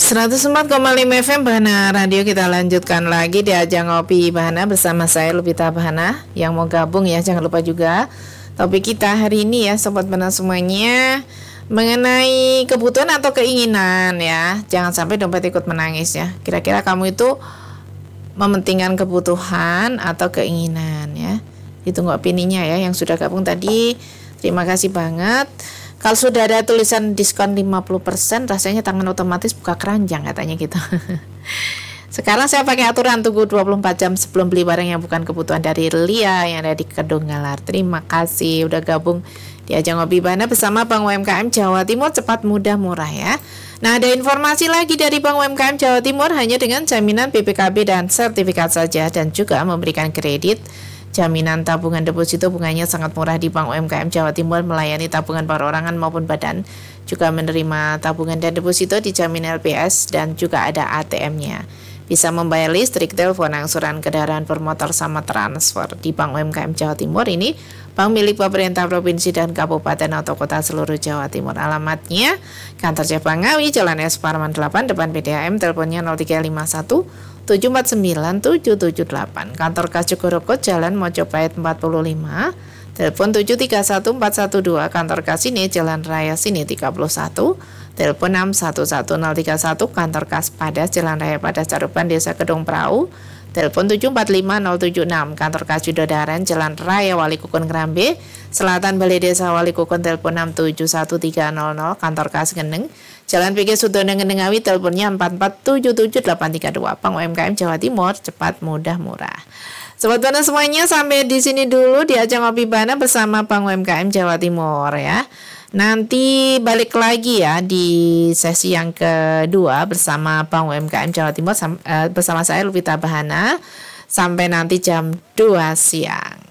104,5 FM Bahana Radio. Kita lanjutkan lagi di ajang ngopi Bahana bersama saya Lupita Bahana. Yang mau gabung ya jangan lupa juga topik kita hari ini ya Sobat Bahana semuanya, mengenai kebutuhan atau keinginan ya. Jangan sampai dompet ikut menangis ya. Kira-kira kamu itu mementingkan kebutuhan atau keinginan ya. Ditunggu opininya ya. Yang sudah gabung tadi terima kasih banget. Kalau sudah ada tulisan diskon 50%, rasanya tangan otomatis buka keranjang katanya gitu. Sekarang saya pakai aturan tunggu 24 jam sebelum beli barang yang bukan kebutuhan dari Lia yang ada di Kedung Galar. Terima kasih udah gabung di ajang ngopi Bahana bersama Bank UMKM Jawa Timur, cepat mudah murah ya. Nah, ada informasi lagi dari Bank UMKM Jawa Timur hanya dengan jaminan BPKB dan sertifikat saja, dan juga memberikan kredit jaminan tabungan deposito. Bunganya sangat murah di Bank UMKM Jawa Timur, melayani tabungan perorangan maupun badan, juga menerima tabungan dan deposito dijamin LPS, dan juga ada ATM-nya. Bisa membayar listrik, telepon, angsuran kendaraan bermotor sama transfer di Bank UMKM Jawa Timur. Ini bank milik pemerintah provinsi dan kabupaten atau kota seluruh Jawa Timur. Alamatnya Kantor Cabang Ngawi, Jalan S. Parman 8, depan PDAM, teleponnya 0351 749 778. Kantor Kas Jogoroko, Jalan Mojopahit 45, telepon 731 412. Kantor Kas Sini, Jalan Raya Sini 31, telepon 611031. Kantor Kas Padas, Jalan Raya Padas Caruban, Desa Kedung Prau, telepon 745076. Kantor Kas Judodaran, Jalan Raya Wali Kukun Ngrambe Selatan, Balai Desa Wali Kukun, telepon 671300. Kantor Kas Geneng, Jalan PG Sudono Ngenengawi, teleponnya 4477832. Bank UMKM Jawa Timur, cepat mudah murah. Sobat Bahana semuanya, sampai di sini dulu di ajang ngopi Bahana bersama Bank UMKM Jawa Timur ya. Nanti balik lagi ya di sesi yang kedua bersama Bank UMKM Jawa Timur bersama saya Lupita Bahana sampai nanti jam 2 siang.